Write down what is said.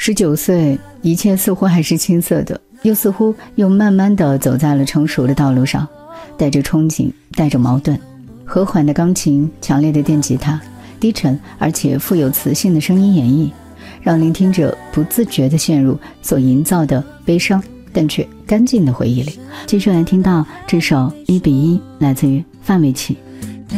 19岁，一切似乎还是青涩的，似乎又慢慢地走在了成熟的道路上，带着憧憬，带着矛盾。和缓的钢琴，强烈的电吉他，低沉而且富有磁性的声音演绎，让聆听者不自觉地陷入所营造的悲伤但却干净的回忆里。接下来听到这首1:1，来自于范玮琪。